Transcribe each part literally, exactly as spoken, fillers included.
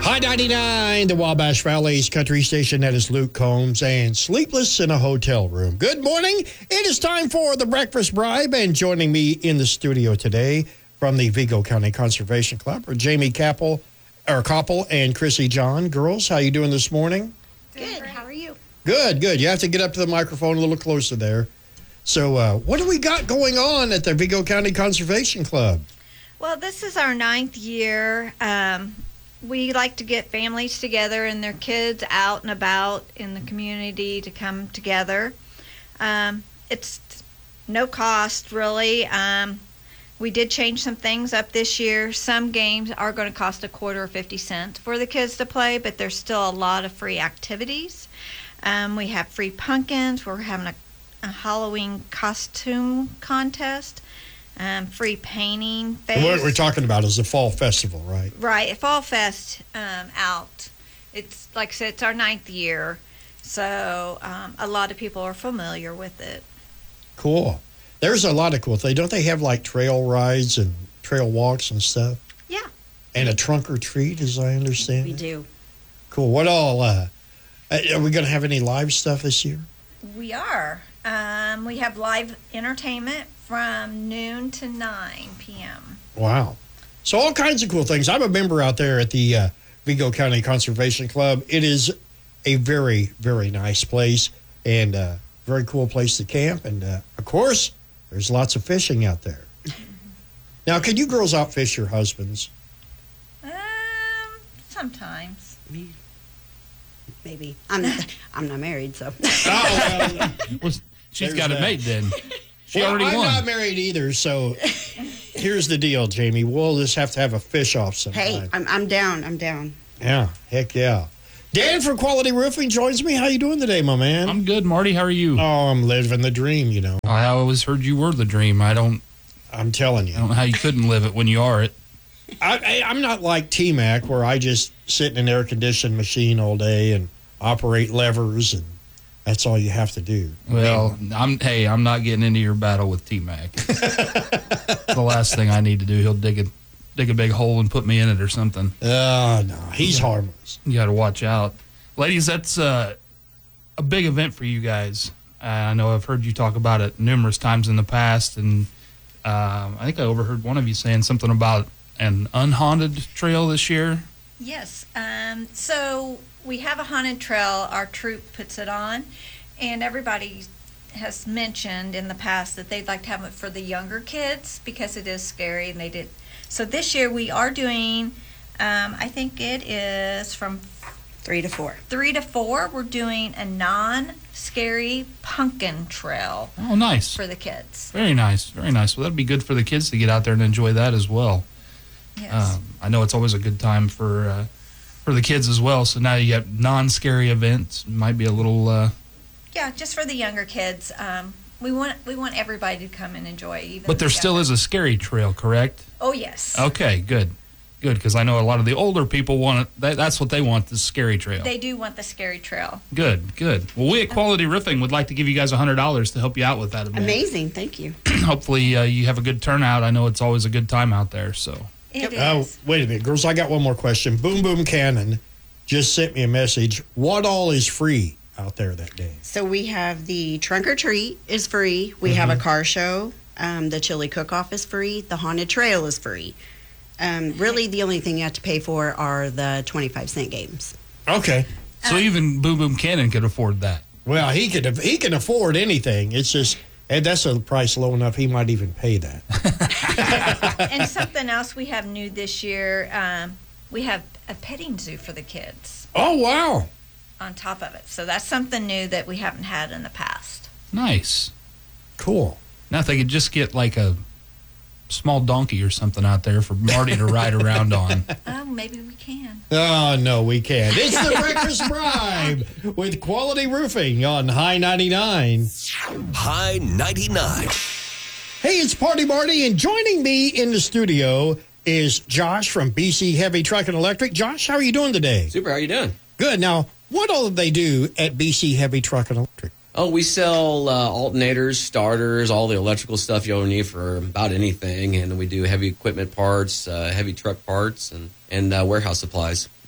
High ninety-nine, the Wabash Valley's country station. That is Luke Combs and Sleepless in a Hotel Room. Good morning. It is time for the Breakfast Bribe, and joining me in the studio today from the Vigo County Conservation Club are Jamie Capel, or Koppel and Chrissy John. Girls, how you doing this morning? Good. How are you? Good, good. You have to get up to the microphone a little closer there. So uh, what do we got going on at the Vigo County Conservation Club? Well, this is our ninth year. Um, we like to get families together and their kids out and about in the community to come together. Um, it's no cost, really. Um, we did change some things up this year. Some games are going to cost a quarter or fifty cents for the kids to play, but there's still a lot of free activities. Um, we have free pumpkins. We're having a, a Halloween costume contest. Um, free painting. Face. What we're talking about is the Fall Festival, right? Right, Fall Fest um, out. It's, like I said, it's our ninth year, so um, a lot of people are familiar with it. Cool. There's a lot of cool things. Don't they have, like, trail rides and trail walks and stuff? Yeah. And a trunk or treat, as I understand We it? do. Cool. What all, uh, are we going to have any live stuff this year? We are. Um, we have live entertainment from noon to nine p.m. Wow. So all kinds of cool things. I'm a member out there at the uh, Vigo County Conservation Club. It is a very, very nice place and a very cool place to camp. And, uh, of course, there's lots of fishing out there. Now, can you girls outfish your husbands? Um, sometimes. Me. Maybe. I'm not, I'm not married, so. Oh, well, Well, she's There's got that. a mate then. She well, already I'm won. not married either, so here's the deal, Jamie. We'll just have to have a fish-off sometime. Hey, I'm, I'm down. I'm down. Yeah, heck yeah. Dan from Quality Roofing joins me. How you doing today, my man? I'm good, Marty. How are you? Oh, I'm living the dream, you know. I always heard you were the dream. I don't, I'm telling you. I don't know how you couldn't live it when you are it. I, I, I'm not like T-Mac, where I just sit in an air-conditioned machine all day and operate levers, and that's all you have to do. Well, I'm. Hey, I'm not getting into your battle with T-Mac. The last thing I need to do, he'll dig a, dig a big hole and put me in it or something. Oh, no, he's harmless. You got to watch out. Ladies, that's uh, a big event for you guys. Uh, I know I've heard you talk about it numerous times in the past, and um, I think I overheard one of you saying something about an unhaunted trail this year. Yes. Um, so we have a haunted trail. Our troop puts it on, and everybody has mentioned in the past that they'd like to have it for the younger kids because it is scary, and they did. So this year we are doing. Um, I think it is from Three to four. three to four. We're doing a non-scary pumpkin trail Oh, nice. for the kids. Very nice. Very nice. Well, that'd be good for the kids to get out there and enjoy that as well. Yes. Um, I know it's always a good time for uh, for the kids as well. So now you got non-scary events. Might be a little. Uh, Yeah, just for the younger kids. Um, we want we want everybody to come and enjoy. Even but there the still younger- is a scary trail, correct? Oh yes. Okay, good, good. Because I know a lot of the older people want it. That, that's what they want, the scary trail. They do want the scary trail. Good, good. Well, we at Quality Roofing would like to give you guys a hundred dollars to help you out with that event. Amazing. Thank you. Hopefully, uh, you have a good turnout. I know it's always a good time out there. So. It Oh, is. wait a minute, girls, I got one more question. Boom Boom Cannon just sent me a message. What all is free out there that day? So we have the trunk or treat is free. We have a Mm-hmm. car show. Um, the chili cook-off is free. The haunted trail is free. Um, really, the only thing you have to pay for are the twenty-five cent games. Okay. So even Boom Boom Cannon could afford that. Well, he can he can afford anything. It's just, and that's a price low enough he might even pay that. And something else we have new this year, um, we have a petting zoo for the kids Oh, wow. on top of it. So that's something new that we haven't had in the past. Nice. Cool. Now if they could just get like a small donkey or something out there for Marty to ride around on. Oh, maybe we can. Oh, no, we can't. It's the Breakfast Bribe with Quality Roofing on High ninety-nine. High ninety-nine. Hey, it's Party Marty, and joining me in the studio is Josh from B C Heavy Truck and Electric. Josh, how are you doing today? Super. How you doing? Good. Now, what all do they do at B C Heavy Truck and Electric? Oh, we sell uh, alternators, starters, all the electrical stuff you'll need for about anything, and we do heavy equipment parts, uh, heavy truck parts, and and uh, warehouse supplies.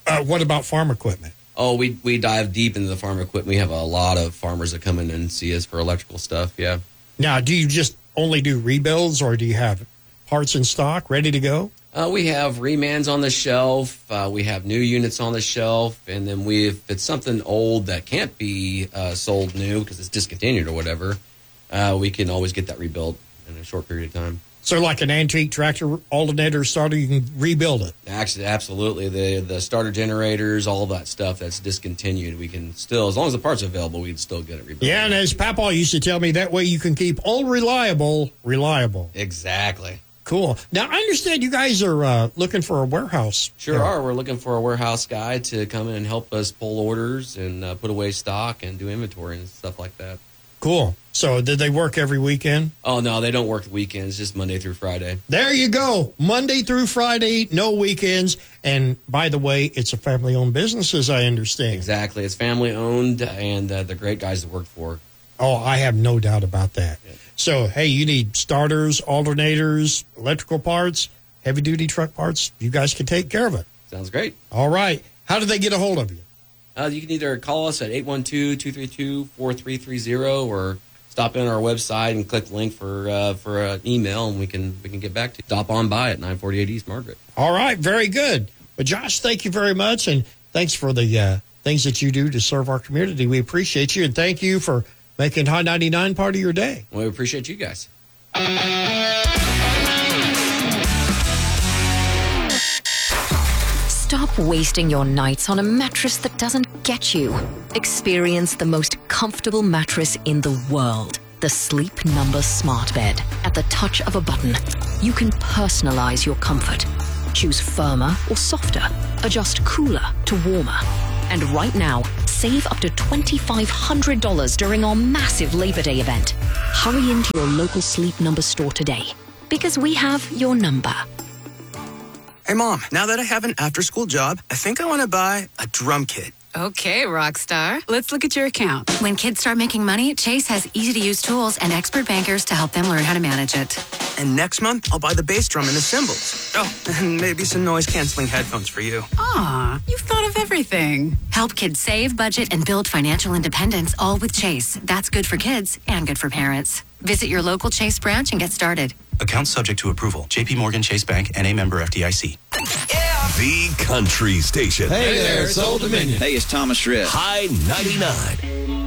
Uh, what about farm equipment? Oh, we we dive deep into the farm equipment. We have a lot of farmers that come in and see us for electrical stuff. Yeah. Now, do you just only do rebuilds, or do you have parts in stock ready to go? Uh, we have remans on the shelf. Uh, we have new units on the shelf, and then we, if it's something old that can't be uh, sold new because it's discontinued or whatever, uh, we can always get that rebuilt in a short period of time. So, like an antique tractor alternator starter, you can rebuild it. Actually, absolutely. The the starter generators, all of that stuff that's discontinued, we can still, as long as the parts are available, we can still get it rebuilt. Yeah, and as Papa used to tell me, that way you can keep old reliable reliable. Exactly. Cool. Now, I understand you guys are uh, looking for a warehouse. Sure Yeah. are. We're looking for a warehouse guy to come in and help us pull orders and uh, put away stock and do inventory and stuff like that. Cool. So, did they work every weekend? Oh, no, they don't work weekends, just Monday through Friday. There you go. Monday through Friday, no weekends. And by the way, it's a family-owned business, as I understand. Exactly. It's family-owned, and uh, they're great guys to work for. Oh, I have no doubt about that. Yeah. So, hey, you need starters, alternators, electrical parts, heavy-duty truck parts. You guys can take care of it. Sounds great. All right. How do they get a hold of you? Uh, you can either call us at eight one two, two three two, four three three zero or stop in our website and click the link for uh, for an email, and we can we can get back to you. Stop on by at nine forty-eight East Margaret. All right. Very good. Well, Josh, thank you very much, and thanks for the uh, things that you do to serve our community. We appreciate you, and thank you for making High ninety-nine part of your day. Well, we appreciate you guys. Stop wasting your nights on a mattress that doesn't get you. Experience the most comfortable mattress in the world. The Sleep Number Smart Bed. At the touch of a button, you can personalize your comfort. Choose firmer or softer. Adjust cooler to warmer. And right now, save up to twenty-five hundred dollars during our massive Labor Day event. Hurry into your local Sleep Number store today, because we have your number. Hey, Mom, now that I have an after-school job, I think I want to buy a drum kit. Okay, rock star. Let's look at your account. When kids start making money, Chase has easy-to-use tools and expert bankers to help them learn how to manage it. And next month, I'll buy the bass drum and the cymbals. Oh, and maybe some noise-canceling headphones for you. Aw, you've thought of everything. Help kids save, budget, and build financial independence, all with Chase. That's good for kids and good for parents. Visit your local Chase branch and get started. Account subject to approval. J P Morgan Chase Bank, N A member F D I C. The Country Station. Hey there, it's Old Dominion. Hey, it's Thomas Rhett. High ninety-nine.